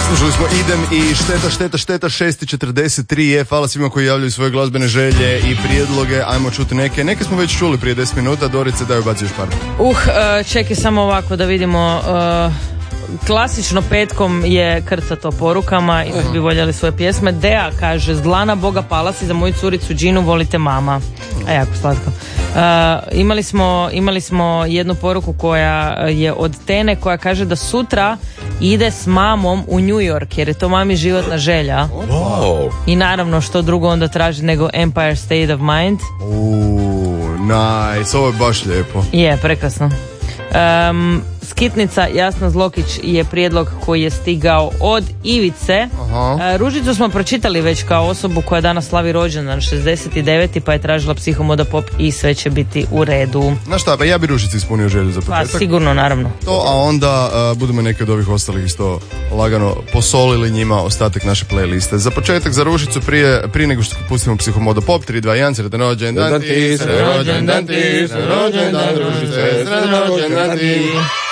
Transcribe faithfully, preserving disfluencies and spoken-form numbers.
Slušali smo Idem i šteta, šteta, šteta, šest i četrdeset tri je. Hvala svima koji javljaju svoje glazbene želje i prijedloge. Ajmo čuti neke. Neke smo već čuli prije deset minuta. Dorice, daj ubaci još par. Uh, čekaj samo ovako da vidimo. Uh, klasično petkom je krcato porukama i svi bi voljeli svoje pjesme. Dea kaže, Zlana Boga Palasi za moju curicu Džinu, volite mama. A jako slatko. Uh, imali smo, imali smo jednu poruku koja je od Tene koja kaže da sutra ide s mamom u New York jer je to mami životna želja. Wow. I naravno što drugo onda traži nego Empire State of Mind. Uuu, nice, ovo je baš lijepo. Je, prekrasno. Um, Skitnica Jasna Zlokić je prijedlog koji je stigao od Ivice. Uh, Ružicu smo pročitali već kao osobu koja danas slavi rođendan šezdeset devet pa je tražila Psihomoda Pop i sve će biti u redu. Znaš šta, pa ja bi Ružici ispunio želju za početak. Pa sigurno, naravno. To, a onda uh, budemo neke od ovih ostalih isto lagano posolili njima ostatak naše playliste. Za početak za Ružicu prije, prije nego što pustimo Psihomoda Pop, tri, dva, jedan, sretan rođendan ti, sretan rođendan ti, sretan rođendan Ružice, sretan rođendan ti.